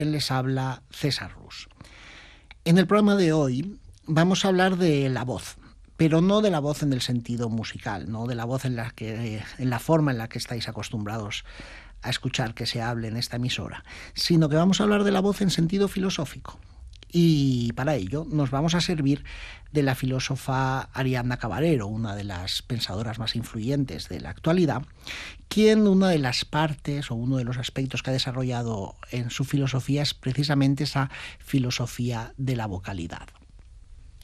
Les habla César Rus. En el programa de hoy vamos a hablar de la voz, pero no de la voz en el sentido musical, no de la voz en la forma en la que estáis acostumbrados a escuchar que se hable en esta emisora, sino que vamos a hablar de la voz en sentido filosófico. Y para ello nos vamos a servir de la filósofa Ariadna Cabarero, una de las pensadoras más influyentes de la actualidad, quien una de las partes o uno de los aspectos que ha desarrollado en su filosofía es precisamente esa filosofía de la vocalidad.